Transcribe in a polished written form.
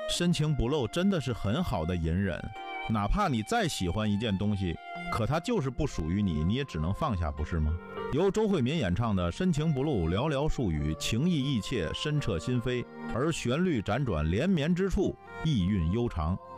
深情不露真的是很好的隐忍，哪怕你再喜欢一件东西，可它就是不属于你，你也只能放下，不是吗？由周慧敏演唱的《深情不露》，寥寥数语，情意意切，深彻心扉，而旋律辗转连绵之处，意蕴悠长。